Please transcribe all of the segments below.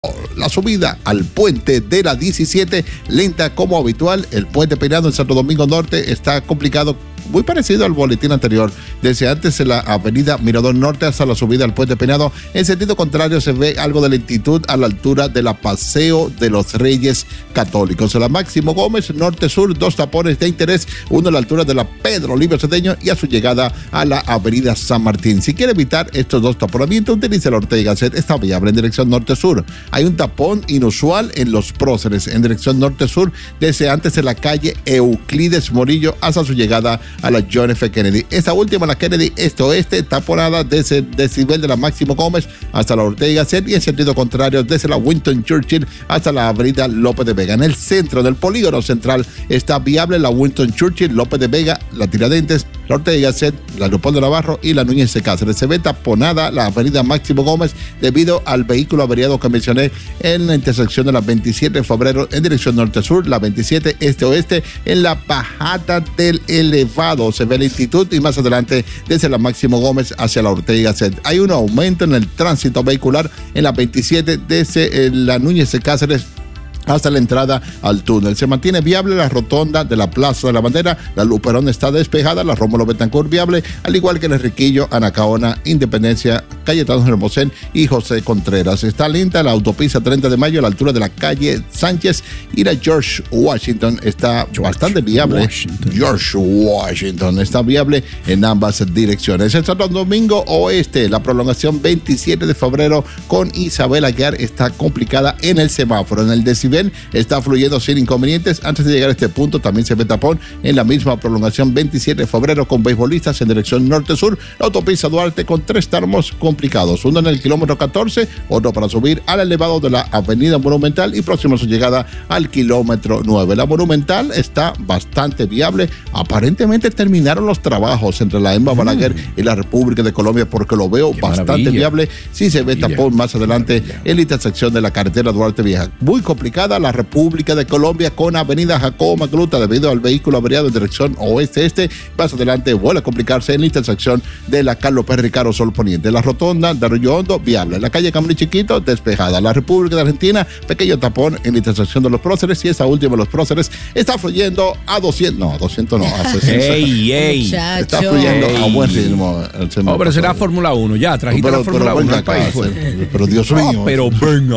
La subida al puente de la 17, lenta como habitual. El puente Peirano en Santo Domingo Norte está complicado, muy parecido al boletín anterior. Desde antes en la avenida Mirador Norte hasta la subida al puente Peirano. En sentido contrario se ve algo de lentitud a la altura de la Paseo de los Reyes Católicos. En la Máximo Gómez, norte-sur, dos tapones de interés, uno a la altura de la Pedro Olivo Cedeño y a su llegada a la avenida San Martín. Si quiere evitar estos dos taponamientos, utilice la Ortega Gasset, está viable en dirección norte-sur. Hay un tapón inusual en Los Próceres, en dirección norte-sur, desde antes de la calle Euclides Morillo hasta su llegada a la John F. Kennedy. Esta última, la Kennedy este-oeste, taponada desde el desnivel de la Máximo Gómez hasta la Ortega Gasset y en sentido contrario desde la Winston Churchill hasta la avenida López de Vega. En el centro del polígono central está viable la Winston Churchill, López de Vega, la Tiradentes, la Ortega Gasset, la Leopoldo Navarro y la Núñez de Cáceres. Se ve taponada la avenida Máximo Gómez debido al vehículo averiado que mencioné en la intersección de la 27 de febrero en dirección norte-sur, la 27 este-oeste, en la bajada del elevado. Se ve el instituto y más adelante desde la Máximo Gómez hacia la Ortega Gasset. Hay un aumento en el tránsito vehicular en la 27 desde la Núñez de Cáceres hasta la entrada al túnel. Se mantiene viable la rotonda de la Plaza de la Bandera, la Luperón está despejada, la Rómulo Betancourt viable, al igual que el Enriquillo, Anacaona, Independencia, Cayetano Hermosén y José Contreras. Está lenta la autopista 30 de mayo a la altura de la calle Sánchez y la George Washington está bastante viable. George Washington está viable en ambas direcciones. En Santo Domingo Oeste, la prolongación 27 de febrero con Isabel Aguiar está complicada en el semáforo. En el decibel está fluyendo sin inconvenientes. Antes de llegar a este punto también se ve tapón en la misma prolongación 27 de febrero con beisbolistas en dirección norte-sur. La autopista Duarte con tres tramos complicados, uno en el kilómetro 14, otro para subir al elevado de la avenida Monumental y próximo a su llegada al kilómetro 9. La Monumental está bastante viable. Aparentemente terminaron los trabajos entre la EMBA Balaguer y la República de Colombia porque lo veo bastante viable. Sí se ve tapón más adelante en la intersección de la carretera Duarte Vieja. Muy complicado la República de Colombia con avenida Jacobo Magluta debido al vehículo averiado en dirección oeste-este. Más adelante vuelve a complicarse en la intersección de la Carlos Pérez Ricaro Sol Poniente. La rotonda de Arroyo Hondo viable. La calle Camarí Chiquito despejada. La República de Argentina, pequeño tapón en la intersección de Los Próceres y esta última de Los Próceres está fluyendo a 200, a 60. ¡Ey! Está fluyendo a buen ritmo. Pero será Fórmula 1, ya trajiste la Fórmula 1 al país. Pero Dios mío. Pero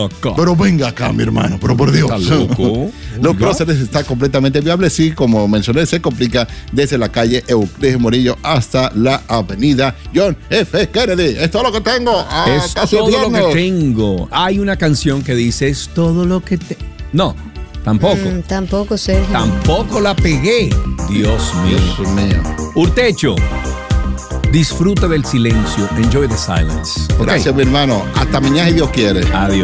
venga acá, mi hermano, pero por Dios. Los Próceres está completamente viable, sí, como mencioné, se complica desde la calle Euclides Morillo hasta la avenida John F. Kennedy. Es todo lo que tengo. Es todo lo que tengo. Hay una canción que dice, es todo lo que te... No, tampoco. Tampoco, Sergio. Tampoco la pegué. Dios mío. Urtecho. Disfruta del silencio. Enjoy the silence. Gracias, mi hermano. Hasta mañana, si Dios quiere. Adiós.